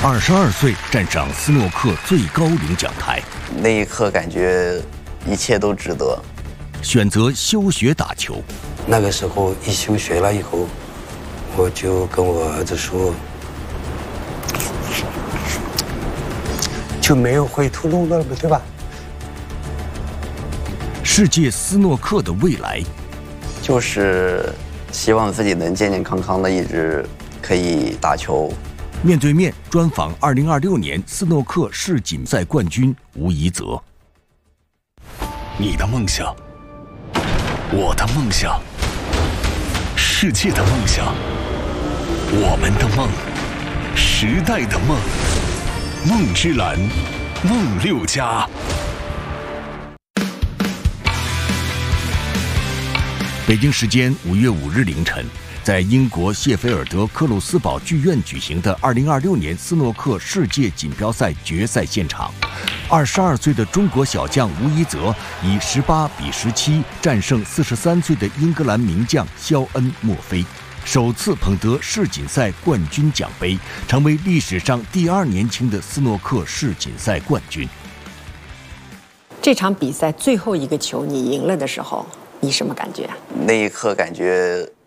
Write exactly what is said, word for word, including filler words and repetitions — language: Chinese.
二十二岁站上斯诺克最高领奖台， 那一刻感觉一切都值得。 选择休学打球。 那个时候一休学了以后，我就跟我儿子说，就没有回头路了，对吧？ 世界斯诺克的未来， 就是希望自己能健健康康的一直可以打球。 面对面专访二零二六年斯诺克世锦赛冠军吴怡泽。 你的梦想，我的梦想，世界的梦想，我们的梦，时代的梦，梦之蓝，梦六家。 北京时间五月五日凌晨，在英国谢菲尔德克鲁斯堡剧院举行的二零二六年斯诺克世界锦标赛决赛现场，二十二岁的中国小将吴怡泽以十八比十七战胜四十三岁的英格兰名将肖恩·墨菲，首次捧得世锦赛冠军奖杯，成为历史上第二年轻的斯诺克世锦赛冠军。 这场比赛最后一个球你赢了的时候，你什么感觉啊？ 那一刻感觉